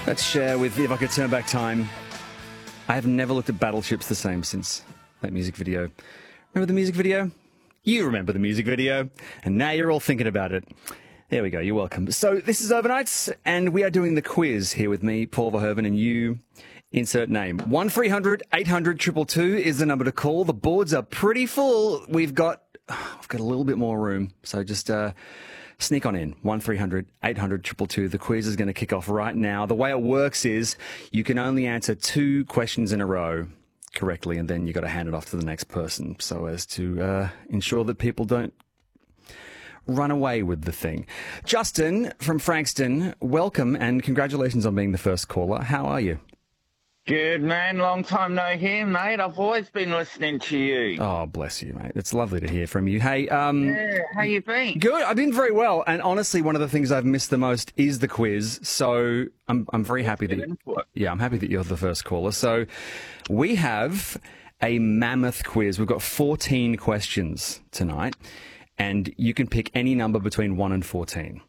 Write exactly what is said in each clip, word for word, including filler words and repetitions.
Let's share with If I Could Turn Back Time. I have never looked at Battleships the same since that music video. Remember the music video? You remember the music video, and now you're all thinking about it. There we go, you're welcome. So this is Overnights, and we are doing the quiz here with me, Paul Verhoeven, and you insert name. one three hundred eight hundred two two two is the number to call. The boards are pretty full. We've got, we've got a little bit more room, so just uh, sneak on in. one three hundred eight hundred two two two. The quiz is going to kick off right now. The way it works is you can only answer two questions in a row correctly, and then you got to hand it off to the next person so as to uh, ensure that people don't run away with the thing. Justin from Frankston, welcome and congratulations on being the first caller. How are you? Good, man. Long time no hear, mate. I've always been listening to you. Oh, bless you, mate. It's lovely to hear from you. Hey, um... Yeah, how you been? Good. I've been very well. And honestly, one of the things I've missed the most is the quiz. So I'm I'm very happy that... Yeah, I'm happy that you're the first caller. So we have a mammoth quiz. We've got fourteen questions tonight. And you can pick any number between one and fourteen.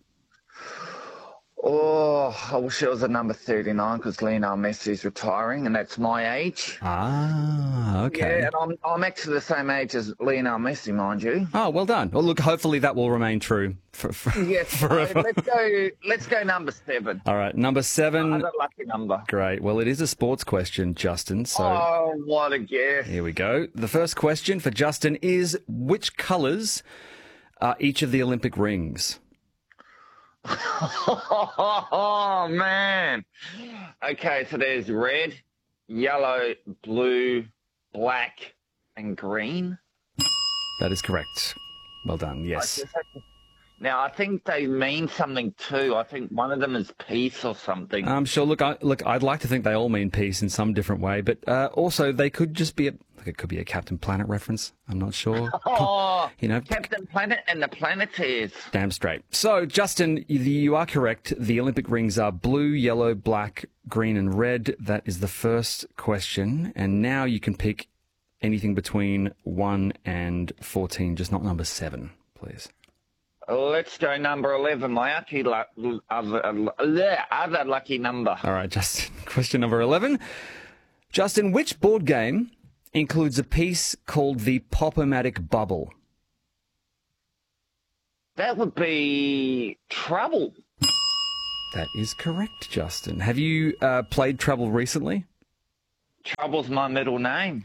Oh, I wish it was a number thirty-nine because Lionel Messi's retiring, and that's my age. Ah, okay. Yeah, and I'm, I'm actually the same age as Lionel Messi, mind you. Oh, well done. Well, look, hopefully that will remain true for, for yes, forever. Let's go, let's go number seven. All right, number seven. Another lucky number. Great. Well, it is a sports question, Justin. So oh, what a guess. Here we go. The first question for Justin is, which colours are each of the Olympic rings? Oh, man. Okay, so there's red, yellow, blue, black, and green. That is correct. Well done, yes. Now, I think they mean something too. I think one of them is peace or something. I'm sure. Look, I, look, I'd like to think they all mean peace in some different way, but uh, also they could just be a, like it could be a Captain Planet reference. I'm not sure. Oh, you know, Captain Planet and the Planeteers. Damn straight. So, Justin, you, you are correct. The Olympic rings are blue, yellow, black, green, and red. That is the first question, and now you can pick anything between one and fourteen, just not number seven, please. Let's go number eleven, my lucky, other, other lucky number. All right, Justin. Question number eleven. Justin, which board game includes a piece called the Pop-O-Matic Bubble? That would be Trouble. That is correct, Justin. Have you uh, played Trouble recently? Trouble's my middle name.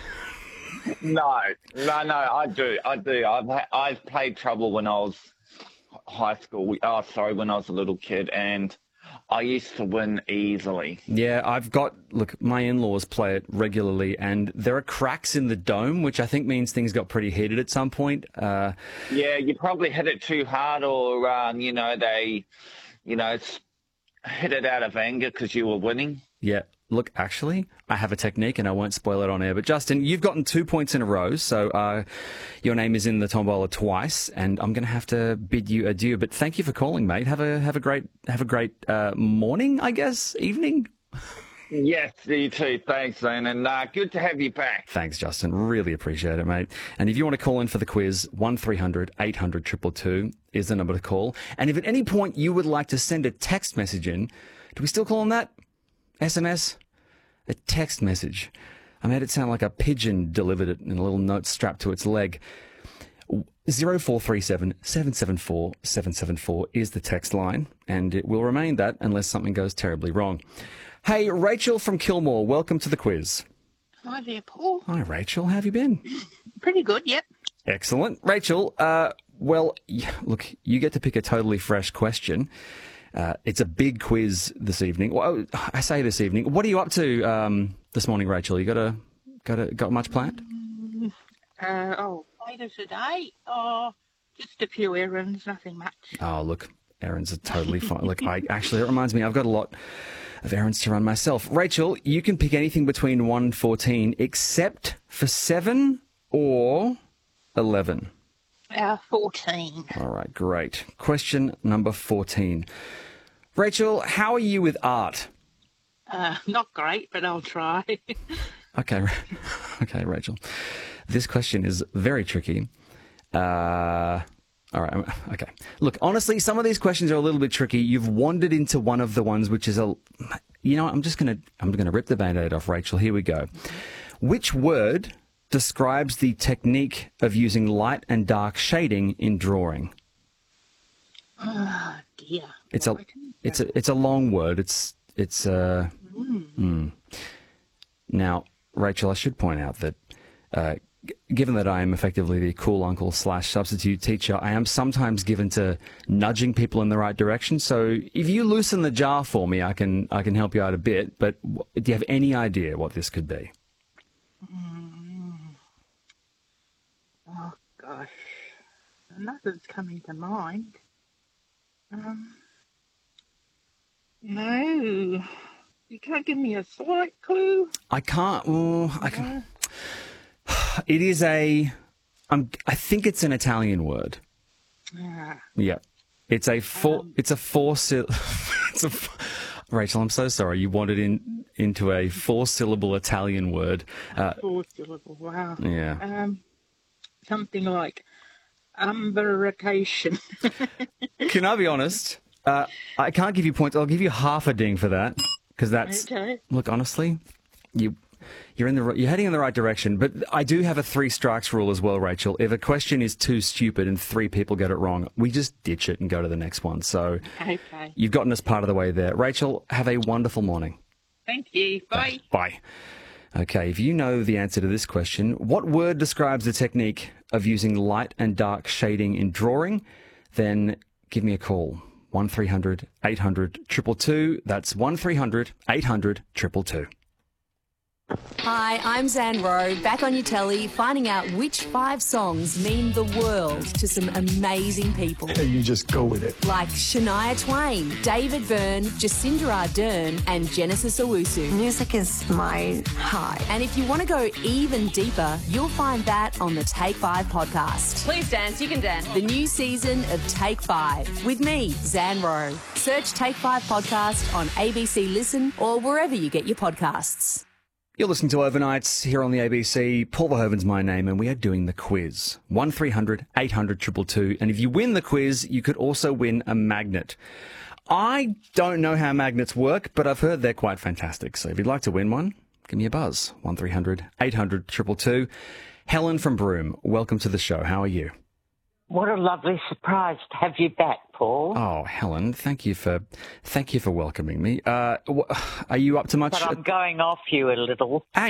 No, no, no, I do, I do. I've I've played Trouble when I was high school. Oh, sorry, when I was a little kid, and I used to win easily. Yeah, I've got, look, my in-laws play it regularly, and there are cracks in the dome, which I think means things got pretty heated at some point. Uh, yeah, you probably hit it too hard, or, um, you know, they, you know, hit it out of anger because you were winning. Yeah. Look, actually, I have a technique, and I won't spoil it on air. But, Justin, you've gotten two points in a row, so uh, your name is in the tombola twice, and I'm going to have to bid you adieu. But thank you for calling, mate. Have a have a great have a great uh, morning, I guess, evening. Yes, you too. Thanks, man, and uh, good to have you back. Thanks, Justin. Really appreciate it, mate. And if you want to call in for the quiz, one three hundred eight hundred two two two is the number to call. And if at any point you would like to send a text message in, do we still call on that? S M S? A text message. I made it sound like a pigeon delivered it in a little note strapped to its leg. zero four three seven, seven seven four, seven seven four is the text line, and it will remain that unless something goes terribly wrong. Hey, Rachel from Kilmore, welcome to the quiz. Hi there, Paul. Hi, Rachel. How have you been? Pretty good, yep. Excellent. Rachel, uh, well, look, you get to pick a totally fresh question. Uh, it's a big quiz this evening. Well, I say this evening. What are you up to um, this morning, Rachel? You got a got a got much planned? Uh, oh, later today. Oh, just a few errands, nothing much. Oh, look, errands are totally fine. Look, I actually, it reminds me, I've got a lot of errands to run myself. Rachel, you can pick anything between one and fourteen, except for seven or eleven. Uh, fourteen. All right, great. Question number fourteen. Rachel, how are you with art? Uh, not great, but I'll try. Okay, okay, Rachel. This question is very tricky. Uh, All right. Okay. Look, honestly, some of these questions are a little bit tricky. You've wandered into one of the ones which is a, you know, I'm just going to, I'm going to rip the Band-Aid off, Rachel. Here we go. Which word describes the technique of using light and dark shading in drawing? Oh, dear. It's a, it's a, it's a long word. It's, it's, uh, mm. Mm. Now, Rachel, I should point out that, uh, given that I am effectively the cool uncle slash substitute teacher, I am sometimes given to nudging people in the right direction. So if you loosen the jar for me, I can I can help you out a bit. But do you have any idea what this could be? Mm. Oh, gosh. Nothing's coming to mind. Um, no. You can't give me a slight clue? I can't. Well, I can. It is a, um, I think it's an Italian word. Ah. Yeah. It's a four, Um. it's a four, syll- it's a, Rachel, I'm so sorry. You wanted in, into a four syllable Italian word. Uh, Four syllable, wow. yeah. Um, something like umbrication. Can I be honest? Uh, I can't give you points. I'll give you half a ding for that. Because that's, Okay. look, honestly, you, You're in the you're heading in the right direction, but I do have a three strikes rule as well, Rachel. If a question is too stupid and three people get it wrong, we just ditch it and go to the next one. So Okay. you've gotten us part of the way there. Rachel, have a wonderful morning. Thank you. Bye. Bye. Okay, if you know the answer to this question, what word describes the technique of using light and dark shading in drawing? Then give me a call. one three hundred eight hundred two two two. That's one three hundred eight hundred two two two. Hi, I'm Zan Rowe, back on your telly, finding out which five songs mean the world to some amazing people. And you just go with it. Like Shania Twain, David Byrne, Jacinda Ardern, and Genesis Owusu. Music is my high. And if you want to go even deeper, you'll find that on the Take Five podcast. Please dance, you can dance. The new season of Take Five with me, Zan Rowe. Search Take Five podcast on A B C Listen or wherever you get your podcasts. You're listening to Overnights here on the A B C. Paul Verhoeven's my name, and we are doing the quiz. one three hundred eight hundred two two two. And if you win the quiz, you could also win a magnet. I don't know how magnets work, but I've heard they're quite fantastic. So if you'd like to win one, give me a buzz. one three hundred eight hundred two two two. Helen from Broome, welcome to the show. How are you? What a lovely surprise to have you back, Paul. Oh, Helen, thank you for thank you for welcoming me. Uh, wh- are you up to much? But I'm going off you a little. Hang